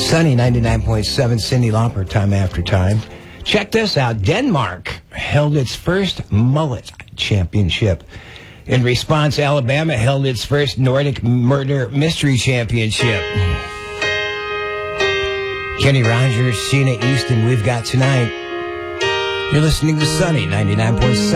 Sunny 99.7, Cyndi Lauper, Time After Time. Check this out. Denmark held its first mullet championship. In response, Alabama held its first Nordic murder mystery championship. Kenny Rogers, Sheena Easton, we've got tonight. You're listening to Sunny 99.7.